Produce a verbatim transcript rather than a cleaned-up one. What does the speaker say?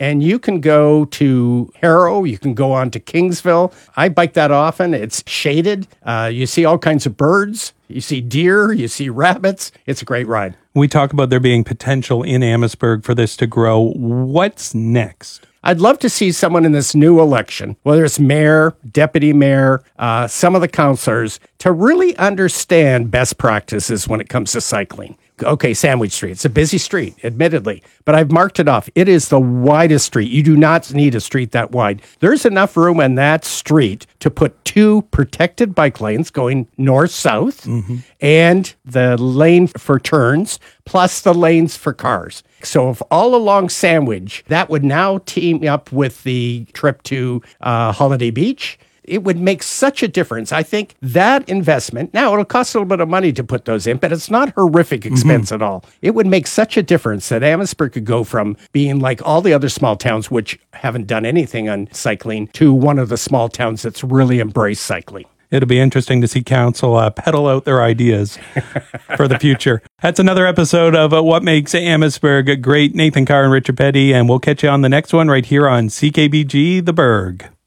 and you can go to Harrow, you can go on to Kingsville. I bike that often. It's shaded. Uh, you see all kinds of birds. You see deer, you see rabbits. It's a great ride. We talk about there being potential in Amherstburg for this to grow. What's next? I'd love to see someone in this new election, whether it's mayor, deputy mayor, uh, some of the councilors, to really understand best practices when it comes to cycling. Okay, Sandwich Street. It's a busy street, admittedly, but I've marked it off. It is the widest street. You do not need a street that wide. There's enough room in that street to put two protected bike lanes going north-south mm-hmm. and the lane for turns, plus the lanes for cars. So if all along Sandwich, that would now team up with the trip to uh, Holiday Beach. It would make such a difference. I think that investment, now it'll cost a little bit of money to put those in, but it's not horrific expense mm-hmm. at all. It would make such a difference that Amherstburg could go from being like all the other small towns, which haven't done anything on cycling, to one of the small towns that's really embraced cycling. It'll be interesting to see council uh, peddle out their ideas for the future. That's another episode of uh, What Makes Amherstburg Great. Nathan Carr and Richard Petty, and we'll catch you on the next one right here on C K B G The Berg.